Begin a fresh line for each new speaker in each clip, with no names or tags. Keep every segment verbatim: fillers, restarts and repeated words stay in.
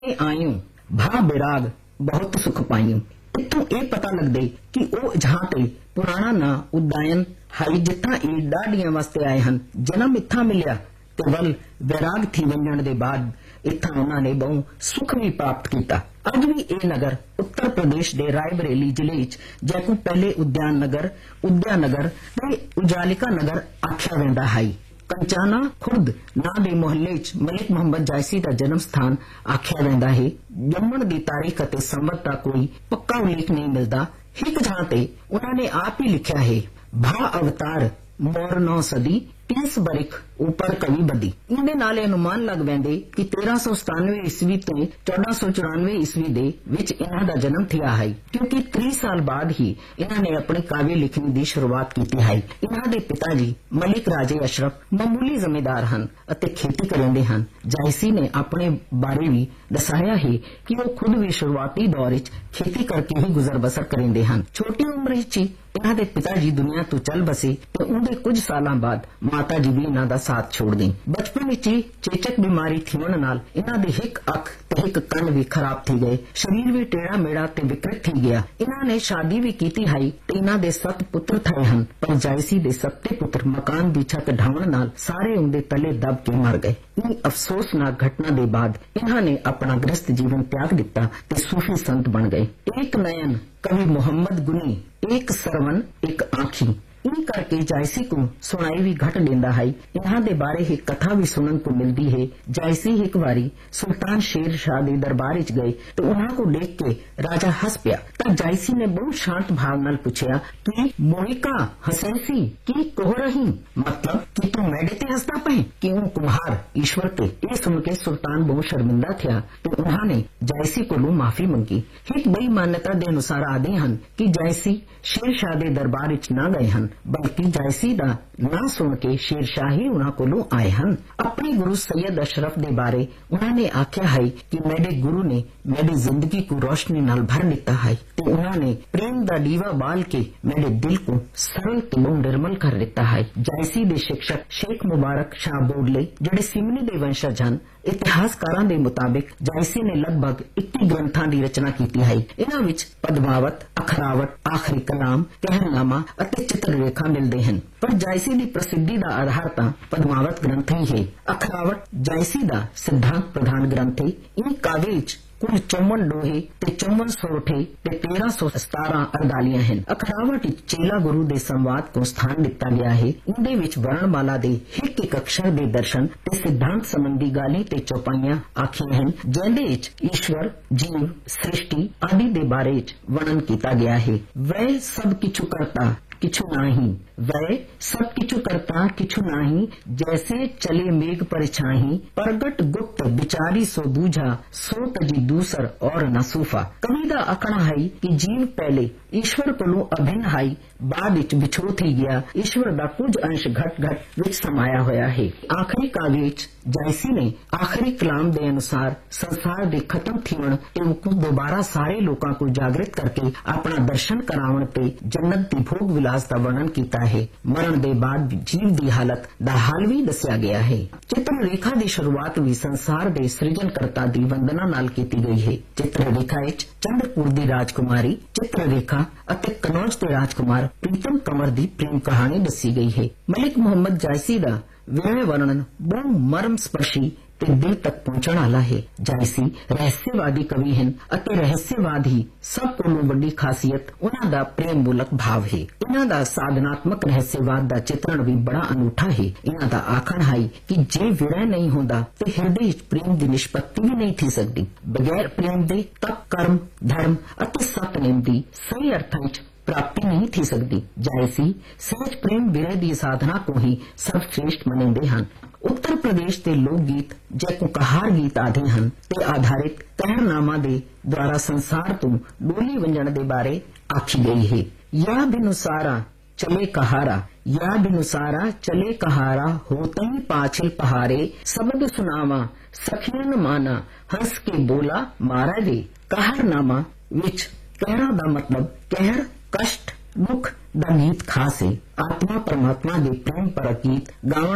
आयूं भा बिराग बहुत सुख पायूं। इत्थों ये पता लगदे कि ओ जहां ते पुराना ना उदायन हाई जिथा ए डाडियां वास्ते आए हन। जन्म इत्था मिलिया ते वल वैराग थी वंजण दे बाद इत्था उन्हां ने बहु सुख भी प्राप्त किया। अज भी ए नगर उत्तर प्रदेश दे रायबरेली जिले च जैकू पहले उद्यान नगर उद्या नगर ते उजालिका नगर आख्या वेंदा है। कंचाना खुर्द ना दे मोहल्ले च मलिक मुहम्मद जायसी का जन्म स्थान आख्या वेंदा है। जम्मण की तारीख अते संवत का कोई पक्का उल्लेख नहीं मिलता। हिक जहां ते उन्होंने आप ही लिखा है भा अवतार मोर नौ सदी तीस बरिख ऊपर कवि बदी। इनके नाल अनुमान लग पैंदे कि तेरह सौ सतानवे ईस्वी ते चौदह सौ चौरानवे ईस्वी दे विच इन्हां दा जन्म थिया है, क्योंकि तीस साल बाद ही इन्हां ने अपनी काव्य लिखने की शुरुआत की है। इन्हां दे पिता जी मलिक राजे अशरफ मामूली जमींदार हन अते खेती करते हैं। जायसी ने अपने बारे भी दसाया है कि वो खुद भी शुरुआती दौर च खेती करके ही गुजर बसर करते हैं। छोटी उम्र च इन्हां दे पिता जी दुनिया तो चल बसे ते उनके कुछ सालों बाद माता जी भी इन्हां दा साथ छोड़ दी। बचपन विच ही चेचक बीमारी थिवण नाल इन्हां दी हिक अख ते हिक कन भी खराब थी गए। शरीर भी टेढ़ा मेढ़ा ते विकृत थी गया। इन्हां ने शादी भी कीती है ते इन्हां दे सत पुत्र थे हन, पर जायसी दे सत्ते पुत्र मकान दी छत ढावण नाल सारे उनके तले दब के मर गए। इन अफसोसनाक घटना दे बाद इन्हां ने अपना गृहस्थ जीवन त्याग दिता ते सूफी संत बन गए। एक नयन कवि मोहम्मद गुनी एक सरवन एक आखी इन करके जायसी को सुनाई भी घट देंदा है। इन्हां दे बारे ही कथा भी सुनन को मिलती है। जायसी एक बारी सुल्तान शेर शाह दे दरबार च गए तो उन्हां को देख के राजा हस पिया। तब जायसी ने बहुत शांत भाव नाल पूछया कि मोहिका हसैसी की कह रही, मतलब कि तू मेरे ते हसदा पे कि ऊ कुम्हार ईश्वर के। ये सुन के सुल्तान बहुत शर्मिंदा थिया तो उन्होंने जायसी को माफी मंगी। एक बड़ी मान्यता के अनुसार आदे हन कि जायसी शेर शाह दे दरबार च न गए हन, बल्कि जायसी दा ना सुन के शेर शाह ही उन्हां कोलों आए हन। अपने गुरु सैयद अशरफ दे बारे उन्होंने आख्या है कि मेरे गुरु ने मेरी जिंदगी को रोशनी नाल भर दिता है ते उन्होंने प्रेम दा दीवा बाल के मेरे दिल को सरल ते निर्मल कर दिता है। जायसी दे शिक्षक शेख मुबारक शाह बोडले जिहड़े सिमनी दे वंशज हन, इतिहासकारां दे मुताबिक जायसी ने लगभग इक्की ग्रंथां दी रचना की है। इन्हां विच पद्मावत, अखरावट, आखिरी कलाम, कहरनामा अते चित्ररेखा मिलते हैं, पर जायसी दी प्रसिद्धि दा आधार तां पद्मावत ग्रंथ ही है। अखरावट जायसी दा सिद्धांत प्रधान ग्रंथ है। इन काव्य विच कुल चौवन डोहे ते चौवन सोरठे ते तेरह सौ सतारह अर्दालियां हैं। अखरावट चेला गुरु दे संवाद को स्थान दिता गया है। इनदे विच वर्णमाला दे हिक एक अक्षर दे दर्शन ते सिद्धांत संबंधी गाली ते चौपाइयां आखियां हैं, जिहदे विच ईश्वर, जीव, सृष्टि आदि दे बारे च वर्णन किया गया है। वह सब किछु करता किछु नाही, वह सब किछु करता किछु नाही, जैसे चले मेघ पर छाही, प्रगट गुप्त विचारी सो बूझा, सो तजी दूसर और न सूफा। कवि दा आखना है कि जीव पहले ईश्वर कोलों अभिन्न है, बाद विच विछो थी गया। ईश्वर दा कुछ अंश घट घट विच समाया होया है। आखिरी काव्य विच जायसी ने आखिरी कलाम दे अनुसार संसार दे खत्म थीवण ते उसको दोबारा सारे लोकां को जागृत करके अपना दर्शन करावण ते जन्नत दी भोग विलास दा वर्णन कीता है। मरण दे बाद जीव दी हालत दा हाल भी दस्या गया है। चित्ररेखा दी शुरुआत भी संसार दे सृजनकर्ता दी वंदना नाल कीती गई है। चित्ररेखा विच चंद्रपुर दी राजकुमारी चित्ररेखा अते कनौज दे राजकुमार प्रीतम कंवर दी प्रेम कहानी दसी गई है। मलिक मुहम्मद जायसी दा विरह वर्णन बहु मर्म स्पर्शी ते दिल तक पहुंचण वाला है। जायसी रहस्यवादी कवि हैं अते रहस्यवाद ही सब कोलों वड्डी खासियत उन्हां दा प्रेम मूलक भाव है। इन्हां दा साधनात्मक रहस्यवाद दा चित्रण भी बड़ा अनूठा है। इन्हां दा आखण है कि जे विरह नहीं होंदा ते हृदय विच प्रेम दी निष्पत्ति भी नहीं थी सकदी। बगैर प्रेम दे तप, कर्म, धर्म अते सतनेम दी सही अर्थ विच प्राप्ति नहीं थी सकती। जायसी सहज प्रेम विरह की साधना को ही सर्वश्रेष्ठ मनेंदे हन। उत्तर प्रदेश के लोक गीत जैको कहार गीत आदि हन ते आधारित कहरनामा दे द्वारा संसार तो डोली वंजन दे बारे आखी गई है। या बिनुसारा चले कहारा, या बिनुसारा चले कहारा, होते ही पाछिल पहारे, शब्द सुनावा सखियन माना, हंस के बोला मारा वे। कहरनामा विच कहरा दा मतलब कहर, कष्ट, दुख दा गीत खास है। आत्मा परमात्मा दे प्रेम पर गीत गावण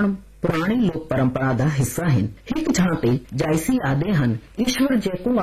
ਪੁਰਾਣੀ ਲੋਕ ਪਰੰਪਰਾ ਦਾ ਹਿੱਸਾ ਹਨ। ਇੱਕ ਥਾਂ ਤੇ ਜਾਇਸੀ ਆਦੇ ਹਨ, ਈਸ਼ਵਰ ਜੇ ਕੋ